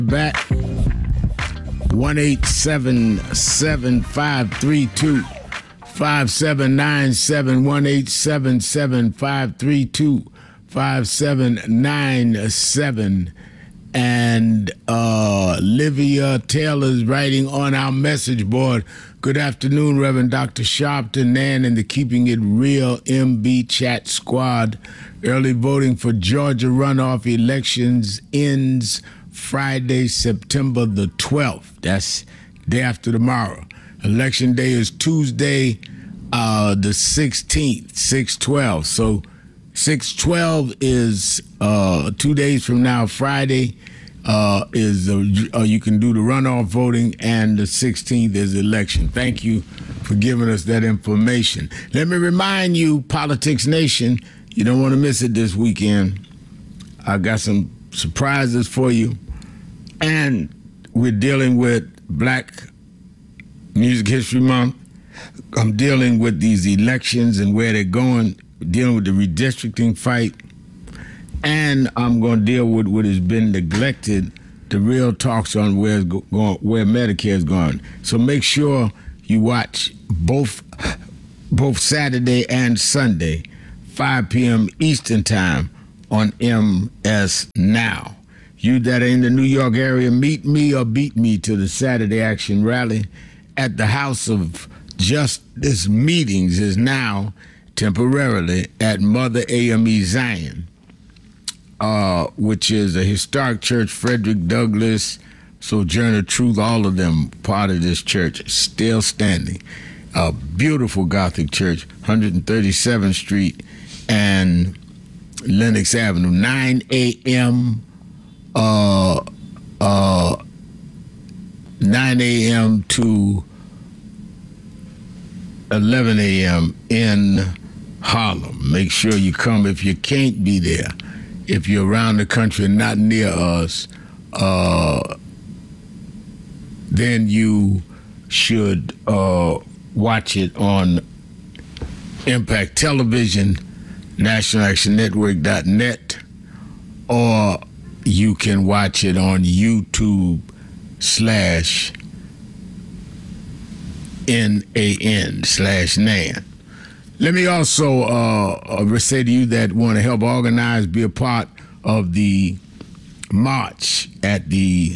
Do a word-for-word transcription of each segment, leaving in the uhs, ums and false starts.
Back one eight seven seven five three two five seven nine seven one eight seven seven five three two five seven nine seven. And uh, Livia Taylor's writing on our message board. Good afternoon, Reverend Doctor Sharpton, Nan, and the Keeping It Real M B Chat Squad. Early voting for Georgia runoff elections ends Friday, September the twelfth. That's day after tomorrow. Election day is Tuesday, uh, the sixteenth, six twelve. So six twelve is uh, two days from now. Friday uh, is uh, uh, you can do the runoff voting, and the sixteenth is election. Thank you for giving us that information. Let me remind you, Politics Nation, you don't want to miss it this weekend. I got some surprises for you, and we're dealing with Black Music History Month. I'm dealing with these elections and where they're going, dealing with the redistricting fight, and I'm going to deal with what has been neglected, the real talks on where it's go- going, where Medicare is going. So make sure you watch both both Saturday and Sunday, five p.m. Eastern Time on M S Now. You that are in the New York area, meet me or beat me to the Saturday Action Rally at the House of Justice Meetings is now temporarily at Mother A M E Zion, uh, which is a historic church. Frederick Douglass, Sojourner Truth, all of them part of this church, still standing. A beautiful Gothic church, one hundred thirty-seventh Street and Lenox Avenue, nine a.m. Uh, uh, nine a.m. to eleven a.m. in Harlem. Make sure you come if you can't be there. If you're around the country and not near us, uh, then you should uh, watch it on Impact Television, National Action Network dot net, or you can watch it on YouTube slash N A N slash Nan. Let me also uh, say to you that want to help organize, be a part of the march at the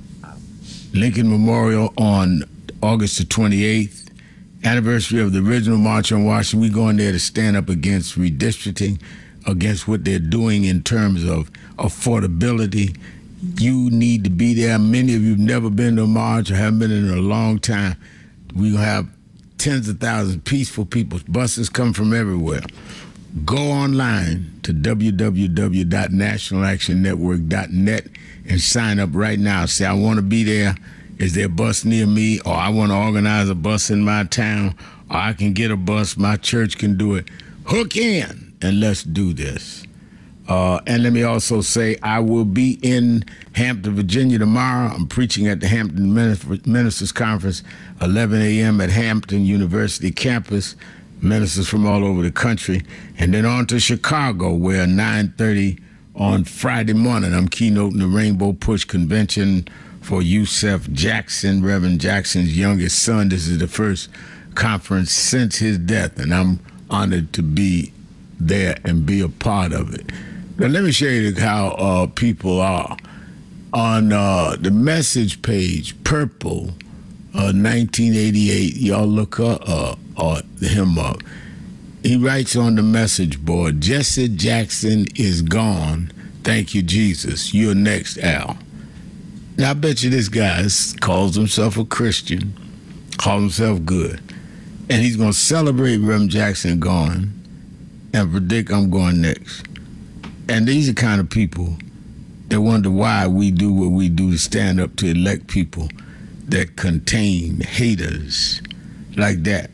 Lincoln Memorial on August the twenty-eighth, anniversary of the original March on Washington. We going there to stand up against redistricting, against what they're doing in terms of affordability. You need to be there. Many of you have never been to a march or haven't been in a long time. We have tens of thousands of peaceful people. Buses come from everywhere. Go online to w w w dot national action network dot net and sign up right now. Say, I want to be there. Is there a bus near me? Or I want to organize a bus in my town. Or I can get a bus. My church can do it. Hook in and let's do this. Uh, and let me also say, I will be in Hampton, Virginia tomorrow. I'm preaching at the Hampton Ministers Conference, eleven a.m. at Hampton University campus. Ministers from all over the country. And then on to Chicago, where nine thirty on Friday morning, I'm keynoting the Rainbow Push Convention for Yusef Jackson, Reverend Jackson's youngest son. This is the first conference since his death, and I'm honored to be there and be a part of it. Now, let me show you how uh, people are. On uh, the message page, Purple, uh, nineteen eighty-eight, y'all look uh, uh, uh, him up. He writes on the message board, Jesse Jackson is gone. Thank you, Jesus. You're next, Al. Now, I bet you this guy calls himself a Christian, calls himself good, and he's going to celebrate Reverend Jackson gone and predict I'm going next. And these are the kind of people that wonder why we do what we do to stand up to elect people that contain haters like that.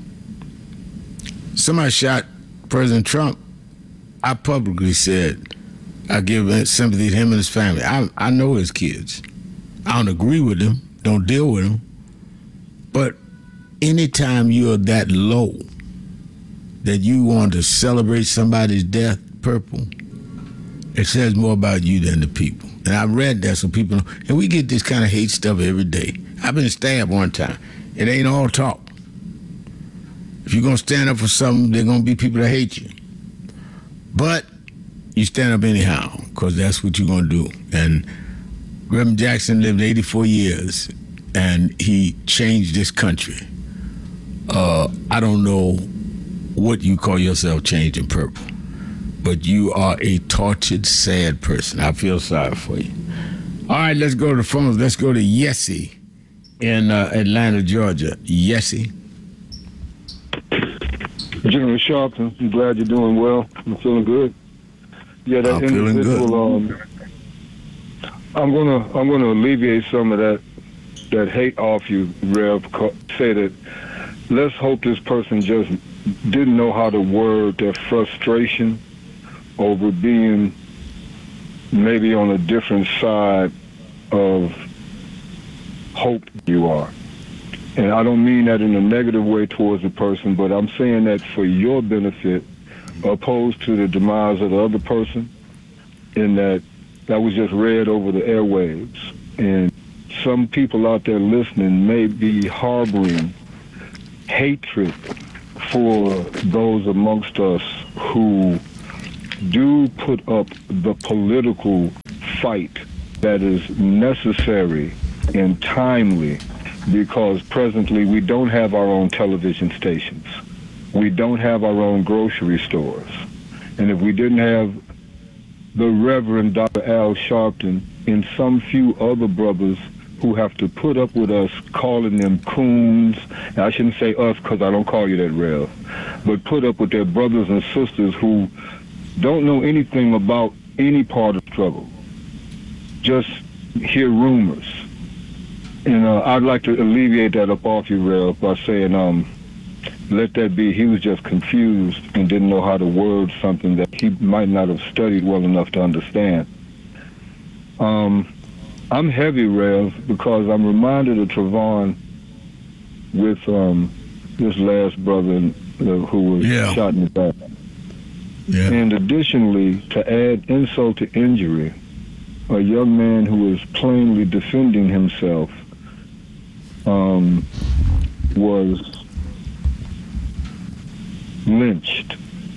Somebody shot President Trump. I publicly said I give sympathy to him and his family. I, I know his kids. I don't agree with him, don't deal with him. But anytime you're that low that you want to celebrate somebody's death, Purple, it says more about you than the people. And I read that so people know. And we get this kind of hate stuff every day. I've been stabbed one time. It ain't all talk. If you're going to stand up for something, there are going to be people that hate you. But you stand up anyhow, because that's what you're going to do. And Reverend Jackson lived eighty-four years, and he changed this country. Uh, I don't know what you call yourself changing purple, but you are a tortured, sad person. I feel sorry for you. All right, let's go to the phones. Let's go to Yessie in uh, Atlanta, Georgia. Yessie. General Sharpton, I'm glad you're doing well. I'm feeling good. Yeah, that I'm feeling individual. Um, I'm gonna I'm gonna alleviate some of that that hate off you, Rev. Say that. Let's hope this person just didn't know how to word their frustration over being maybe on a different side of hope you are. And I don't mean that in a negative way towards the person, but I'm saying that for your benefit, opposed to the demise of the other person, in that that was just read over the airwaves. And some people out there listening may be harboring hatred for those amongst us who do put up the political fight that is necessary and timely, because presently we don't have our own television stations. We don't have our own grocery stores. And if we didn't have the Reverend Doctor Al Sharpton and some few other brothers who have to put up with us calling them coons, and I shouldn't say us because I don't call you that, Rev, but put up with their brothers and sisters who don't know anything about any part of the struggle, just hear rumors. And uh, I'd like to alleviate that up off you, Rev, by saying, um, let that be. He was just confused and didn't know how to word something that he might not have studied well enough to understand. Um, I'm heavy, Rev, because I'm reminded of Trayvon with um, this last brother uh, who was yeah. shot in the back. Yeah. And additionally, to add insult to injury, a young man who is plainly defending himself um, was lynched.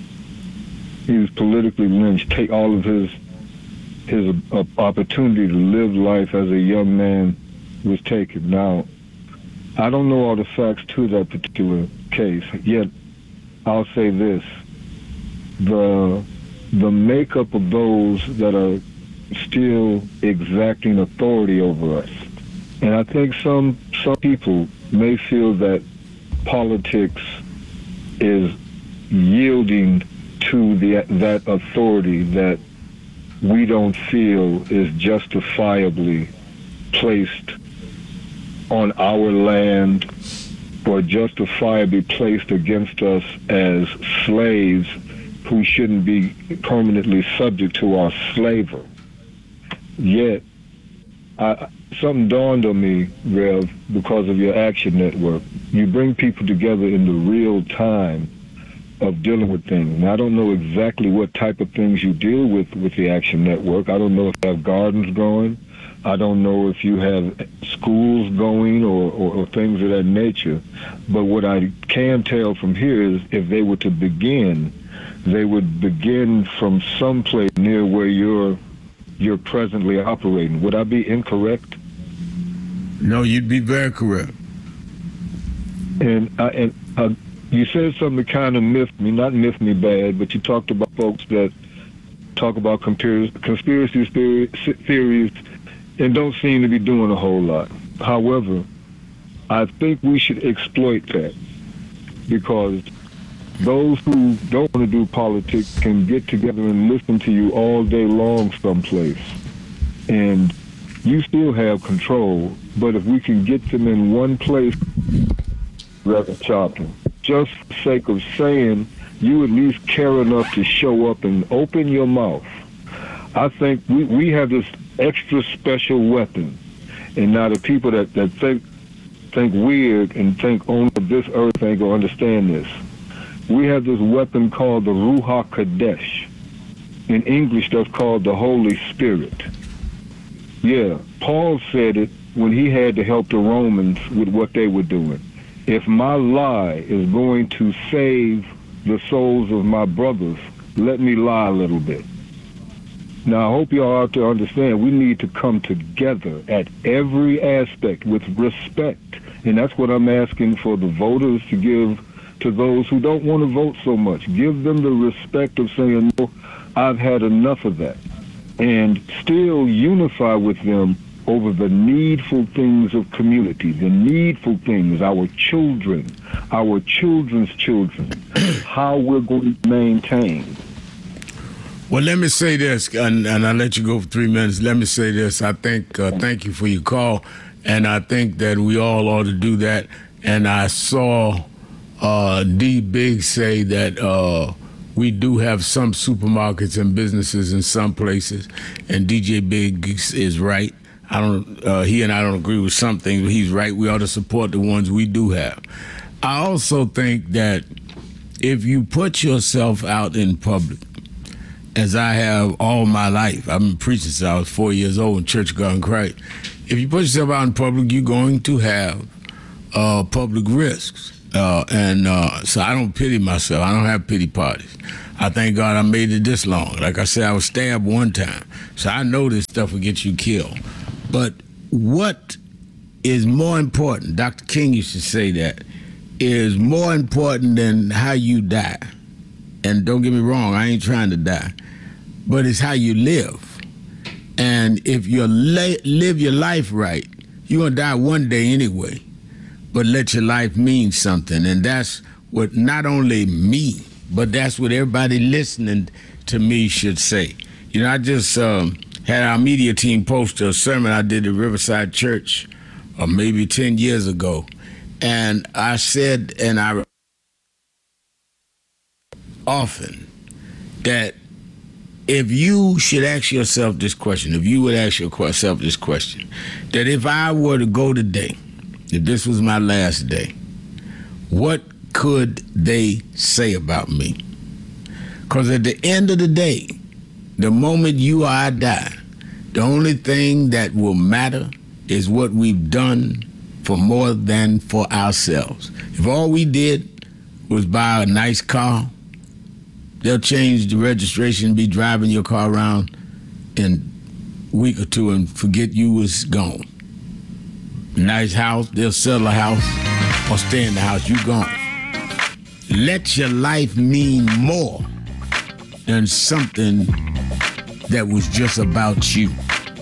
He was politically lynched. Take all of his his uh, opportunity to live life as a young man was taken. Now, I don't know all the facts to that particular case, yet I'll say this. The the makeup of those that are still exacting authority over us. And I think some some people may feel that politics is yielding to the that authority that we don't feel is justifiably placed on our land or justifiably placed against us as slaves who shouldn't be permanently subject to our slavery. Yet, I, something dawned on me, Rev, because of your Action Network. You bring people together in the real time of dealing with things. And I don't know exactly what type of things you deal with with the Action Network. I don't know if you have gardens growing. I don't know if you have schools going or, or, or things of that nature. But what I can tell from here is if they were to begin, they would begin from someplace near where you're you're presently operating. Would I be incorrect? No, you'd be very correct. And I, and uh, you said something that kind of miffed me, not miffed me bad, but you talked about folks that talk about conspiracy theories and don't seem to be doing a whole lot. However, I think we should exploit that, because those who don't want to do politics can get together and listen to you all day long someplace. And you still have control, but if we can get them in one place, Reverend Sharpton, just for the sake of saying you at least care enough to show up and open your mouth, I think we, we have this extra special weapon. And now the people that, that think think weird and think only this earth ain't gonna understand this. We have this weapon called the Ruach Kadesh. In English, that's called the Holy Spirit. Yeah, Paul said it when he had to help the Romans with what they were doing. If my lie is going to save the souls of my brothers, let me lie a little bit. Now, I hope y'all out there understand we need to come together at every aspect with respect. And that's what I'm asking for the voters to give to those who don't want to vote so much. Give them the respect of saying, no, I've had enough of that. And still unify with them over the needful things of community, the needful things, our children, our children's children, how we're going to maintain. Well, let me say this, and, and I'll let you go for three minutes. Let me say this. I think, uh, thank you for your call, and I think that we all ought to do that. And I saw uh, D. Big say that uh, we do have some supermarkets and businesses in some places, and D J Big is right. I don't. Uh, he and I don't agree with some things, but he's right. We ought to support the ones we do have. I also think that if you put yourself out in public, as I have all my life, I've been preaching since I was four years old in Church of God in Christ. If you put yourself out in public, you're going to have uh, public risks. Uh, and uh, so I don't pity myself. I don't have pity parties. I thank God I made it this long. Like I said, I was stabbed one time. So I know this stuff will get you killed. But what is more important, Doctor King used to say that, is more important than how you die. And don't get me wrong, I ain't trying to die. But it's how you live. And if you la- live your life right, you're going to die one day anyway. But let your life mean something. And that's what not only me, but that's what everybody listening to me should say. You know, I just um, had our media team post a sermon I did at Riverside Church uh, maybe ten years ago. And I said, and I often, that if you should ask yourself this question, if you would ask yourself this question, that if I were to go today, if this was my last day, what could they say about me? Because at the end of the day, the moment you or I die, the only thing that will matter is what we've done for more than for ourselves. If all we did was buy a nice car, they'll change the registration, be driving your car around in a week or two and forget you was gone. Nice house, they'll sell a house or stay in the house, you gone. Let your life mean more than something that was just about you.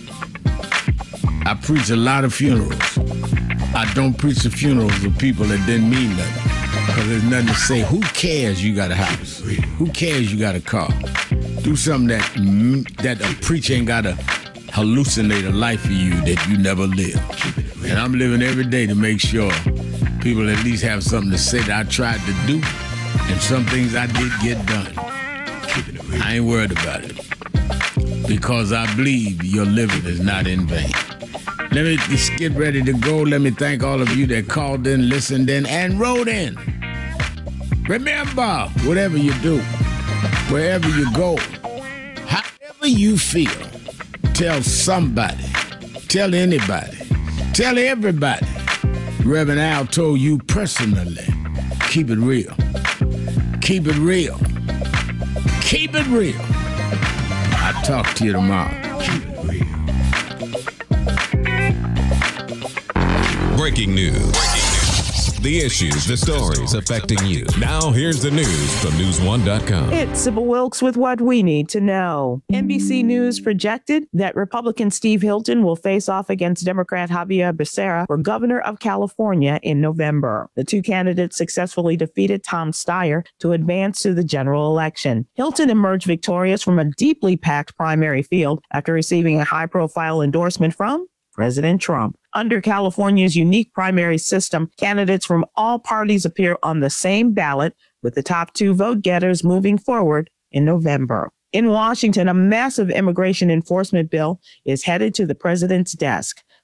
I preach a lot of funerals. I don't preach the funerals of people that didn't mean nothing. Because there's nothing to say. Who cares you got a house? Who cares you got a car? Do something that that a preacher ain't got to hallucinate a life for you that you never lived. And I'm living every day to make sure people at least have something to say that I tried to do, and some things I did get done. I ain't worried about it. Because I believe your living is not in vain. Let me just get ready to go. Let me thank all of you that called in, listened in, and wrote in. Remember, whatever you do, wherever you go, however you feel, tell somebody, tell anybody, tell everybody. Reverend Al told you personally, keep it real. Keep it real. Keep it real. I'll talk to you tomorrow. Breaking news. Breaking news. The issues, the stories affecting you. Now here's the news from news one dot com. It's Sybil Wilkes with what we need to know. N B C News projected that Republican Steve Hilton will face off against Democrat Javier Becerra for governor of California in November. The two candidates successfully defeated Tom Steyer to advance to the general election. Hilton emerged victorious from a deeply packed primary field after receiving a high-profile endorsement from President Trump. Under California's unique primary system, candidates from all parties appear on the same ballot, with the top two vote getters moving forward in November. In Washington, a massive immigration enforcement bill is headed to the president's desk.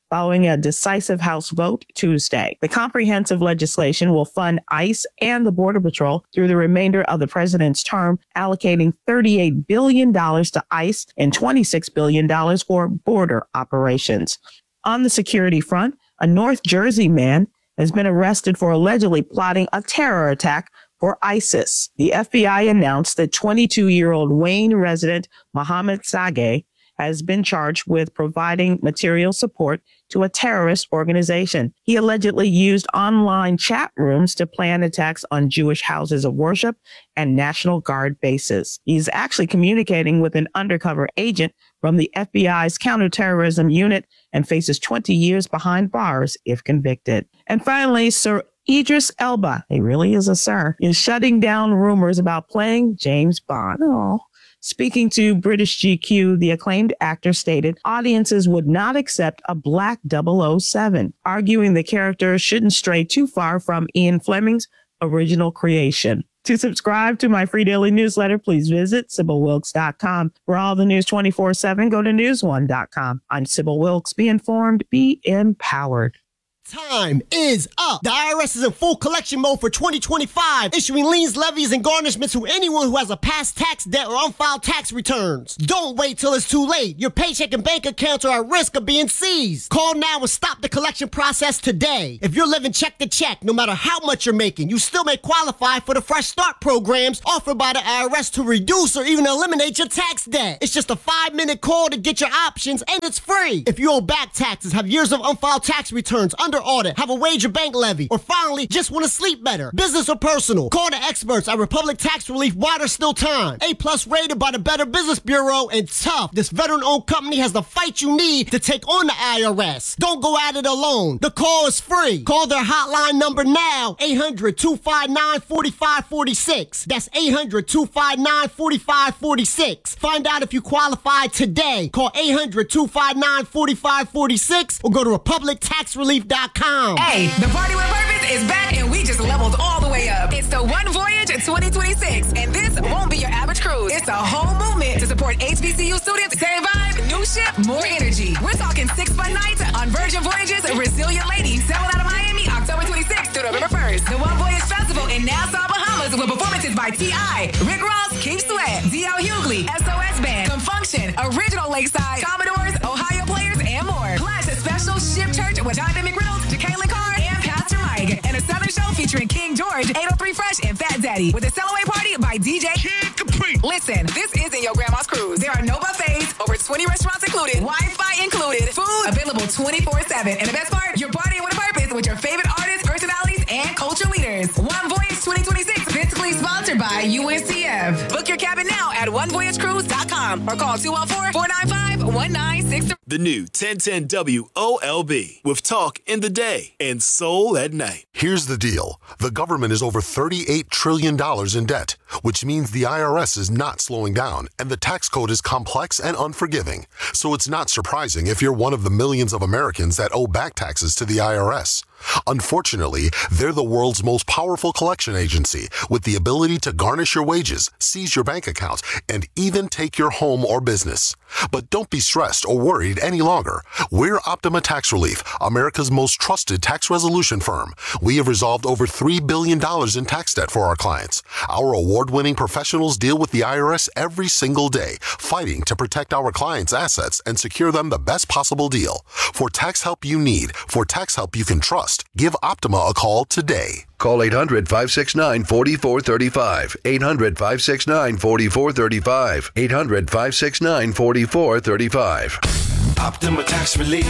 following a decisive House vote Tuesday. The comprehensive legislation will fund ICE and the Border Patrol through the remainder of the president's term, allocating thirty-eight billion dollars to ICE and twenty-six billion dollars for border operations. On the security front, a North Jersey man has been arrested for allegedly plotting a terror attack for ISIS. The F B I announced that twenty-two-year-old Wayne resident Mohammed Sageh has been charged with providing material support to a terrorist organization. He allegedly used online chat rooms to plan attacks on Jewish houses of worship and National Guard bases. He's actually communicating with an undercover agent from the F B I's counterterrorism unit and faces twenty years behind bars if convicted. And finally, Sir Idris Elba, he really is a sir, is shutting down rumors about playing James Bond. Oh. Speaking to British G Q, the acclaimed actor stated audiences would not accept a black double oh seven, arguing the character shouldn't stray too far from Ian Fleming's original creation. To subscribe to my free daily newsletter, please visit Sybil Wilkes dot com. For all the news twenty-four seven, go to news one dot com. I'm Sybil Wilkes. Be informed, be empowered. Time is up. The I R S is in full collection mode for twenty twenty-five, issuing liens, levies, and garnishments to anyone who has a past tax debt or unfiled tax returns. Don't wait till it's too late. Your paycheck and bank accounts are at risk of being seized. Call now and stop the collection process today. If you're living check to check, no matter how much you're making, you still may qualify for the Fresh Start programs offered by the I R S to reduce or even eliminate your tax debt. It's just a five-minute call to get your options, and it's free. If you owe back taxes, have years of unfiled tax returns, under audit, have a wage or bank levy, or finally just want to sleep better, business or personal, call the experts at Republic Tax Relief while there's still time. A plus rated by the Better Business Bureau, and tough. This veteran-owned company has the fight you need to take on the I R S. Don't go at it alone. The call is free. Call their hotline number now, eight hundred, two five nine, four five four six. That's eight hundred, two five nine, four five four six. Find out if you qualify today. Call eight hundred, two five nine, four five four six or go to republic tax relief dot com. Hey, the Party with Purpose is back and we just leveled all the way up. It's the One Voyage twenty twenty-six, and this won't be your average cruise. It's a whole movement to support H B C U students. Same vibe, new ship, more energy. We're talking six fun nights on Virgin Voyages, Resilient Lady, sailing out of Miami, October twenty-sixth through November first. The One Voyage Festival in Nassau, Bahamas, with performances by T I, Rick Ross, Keith Sweat, D L Hughley, S O S Band, Confunction, Original Lakeside, Commodores, Ohio Players, and more. Plus, a special ship church with Jonathan McReynolds, Jacqueline Carr, and Pastor Mike, and a Southern show featuring King George, eight oh three Fresh, and Fat Daddy, with a Cellaway party by D J Kid Capri. Listen, this isn't your grandma's cruise. There are no buffets, over twenty restaurants included, Wi-Fi included, food available twenty-four seven, and the best part, you're partying with a purpose with your favorite artists, personalities, and culture leaders. One Voyage twenty twenty-six, physically sponsored by U N C F. Book your cabin now at one voyage cruise dot com or call two one four, four nine five, one nine six three. The new ten ten W O L B with talk in the day and soul at night. Here's the deal. The government is over thirty-eight trillion dollars in debt, which means the I R S is not slowing down, and the tax code is complex and unforgiving. So it's not surprising if you're one of the millions of Americans that owe back taxes to the I R S. Unfortunately, they're the world's most powerful collection agency, with the ability to garnish your wages, seize your bank accounts, and even take your home or business. But don't be stressed or worried any longer. We're Optima Tax Relief, America's most trusted tax resolution firm. We have resolved over three billion dollars in tax debt for our clients. Our award-winning professionals deal with the I R S every single day, fighting to protect our clients' assets and secure them the best possible deal. For tax help you need, for tax help you can trust, give Optima a call today. Call eight hundred, five six nine, four four three five. eight hundred, five six nine, four four three five. eight hundred, five six nine, four four three five. Optima Tax Relief.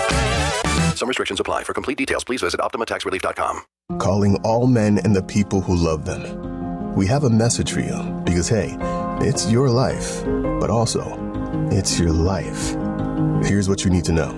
Some restrictions apply. For complete details, please visit optima tax relief dot com. Calling all men and the people who love them. We have a message for you because, hey, it's your life, but also, it's your life. Here's what you need to know.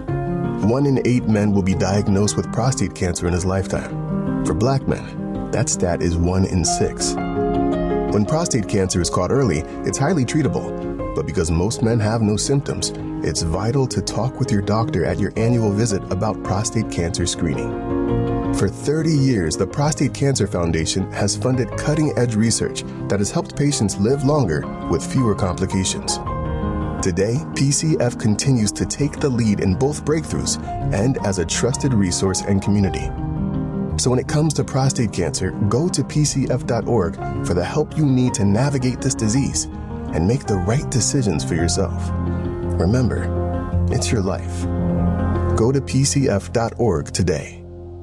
One in eight men will be diagnosed with prostate cancer in his lifetime. For black men, that stat is one in six. When prostate cancer is caught early, it's highly treatable. But because most men have no symptoms, it's vital to talk with your doctor at your annual visit about prostate cancer screening. For thirty years, the Prostate Cancer Foundation has funded cutting-edge research that has helped patients live longer with fewer complications. Today, P C F continues to take the lead in both breakthroughs and as a trusted resource and community. So when it comes to prostate cancer, go to P C F dot org for the help you need to navigate this disease and make the right decisions for yourself. Remember, it's your life. Go to P C F dot org today.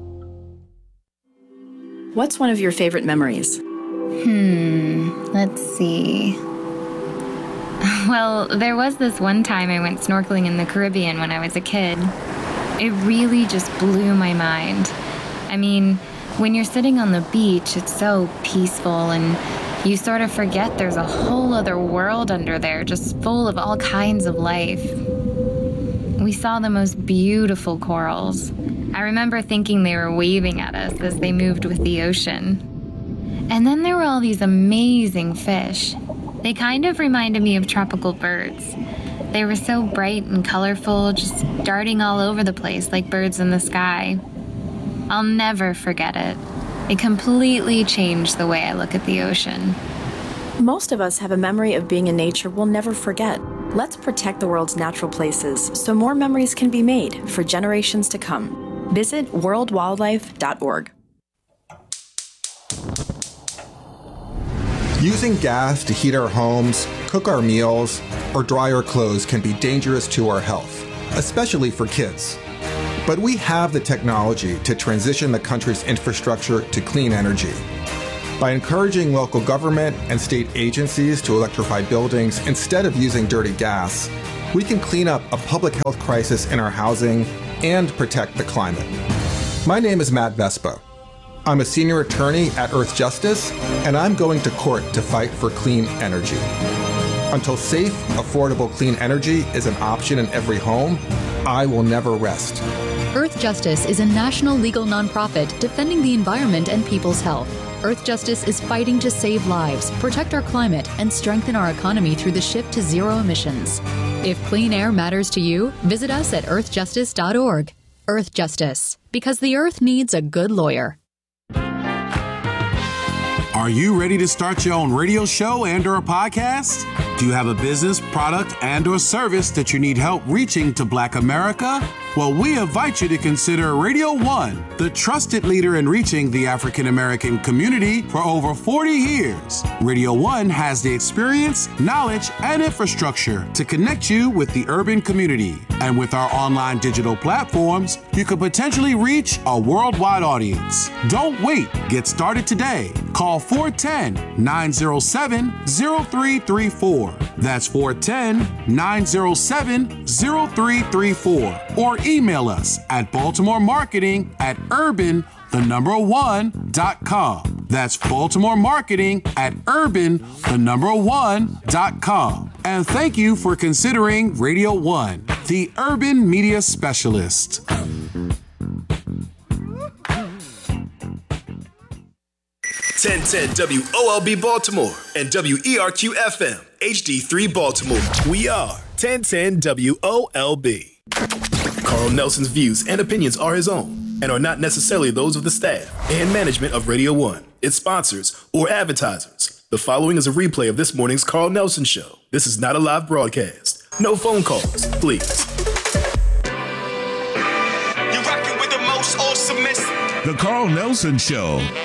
What's one of your favorite memories? Hmm, let's see. Well, there was this one time I went snorkeling in the Caribbean when I was a kid. It really just blew my mind. I mean, when you're sitting on the beach, it's so peaceful and you sort of forget there's a whole other world under there just full of all kinds of life. We saw the most beautiful corals. I remember thinking they were waving at us as they moved with the ocean. And then there were all these amazing fish. They kind of reminded me of tropical birds. They were so bright and colorful, just darting all over the place like birds in the sky. I'll never forget it. It completely changed the way I look at the ocean. Most of us have a memory of being in nature we'll never forget. Let's protect the world's natural places so more memories can be made for generations to come. Visit world wildlife dot org. Using gas to heat our homes, cook our meals, or dry our clothes can be dangerous to our health, especially for kids. But we have the technology to transition the country's infrastructure to clean energy. By encouraging local government and state agencies to electrify buildings instead of using dirty gas, we can clean up a public health crisis in our housing and protect the climate. My name is Matt Vespa. I'm a senior attorney at Earth Justice, and I'm going to court to fight for clean energy. Until safe, affordable clean energy is an option in every home, I will never rest. Earth Justice is a national legal nonprofit defending the environment and people's health. Earth Justice is fighting to save lives, protect our climate, and strengthen our economy through the shift to zero emissions. If clean air matters to you, visit us at earth justice dot org. Earth Justice, because the earth needs a good lawyer. Are you ready to start your own radio show and or a podcast? Do you have a business, product, and or service that you need help reaching to Black America? Well, we invite you to consider Radio One, the trusted leader in reaching the African American community for over forty years. Radio One has the experience, knowledge, and infrastructure to connect you with the urban community. And with our online digital platforms, you could potentially reach a worldwide audience. Don't wait. Get started today. Call four one zero, nine zero seven, zero three three four. That's four one zero, nine zero seven, zero three three four. Or email us at Baltimore Marketing at urban, the number one, dot com. That's Baltimore Marketing at urban, the number one, dot com. And thank you for considering Radio One, the urban media specialist. ten ten W O L B Baltimore and W E R Q F M H D three Baltimore. We are ten ten W O L B. Carl Nelson's views and opinions are his own and are not necessarily those of the staff and management of Radio One, its sponsors, or advertisers. The following is a replay of this morning's Carl Nelson Show. This is not a live broadcast. No phone calls, please. You're rocking with the most awesome. The Carl Nelson Show